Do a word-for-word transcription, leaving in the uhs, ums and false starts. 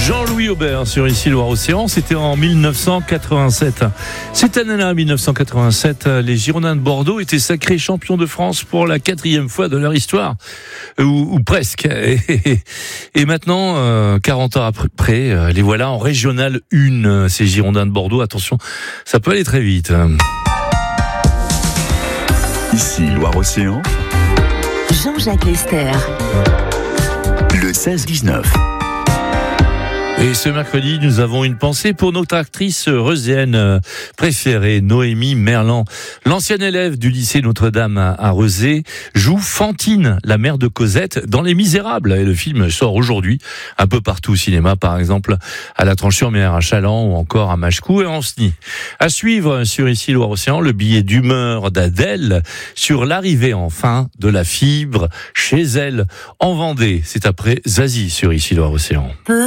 Jean-Louis Aubert sur Ici Loire-Océan, c'était en dix-neuf cent quatre-vingt-sept. Cette année-là, dix-neuf cent quatre-vingt-sept, les Girondins de Bordeaux étaient sacrés champions de France pour la quatrième fois de leur histoire, ou, ou presque. Et, et, et maintenant, euh, quarante ans après, les voilà en Régional un, ces Girondins de Bordeaux. Attention, ça peut aller très vite. Ici Loire-Océan, Jean-Jacques Lester, le seize dix-neuf. Et ce mercredi, nous avons une pensée pour notre actrice reuséenne préférée, Noémie Merlan. L'ancienne élève du lycée Notre-Dame à Rezé joue Fantine, la mère de Cosette, dans Les Misérables. Et le film sort aujourd'hui un peu partout au cinéma, par exemple à la Tranche-sur-Mer, à Chaland ou encore à Machecou et à Ancenis. À suivre sur Ici Loire-Océan, le billet d'humeur d'Adèle sur l'arrivée enfin de la fibre chez elle en Vendée. C'est après Zazie sur Ici Loire-Océan.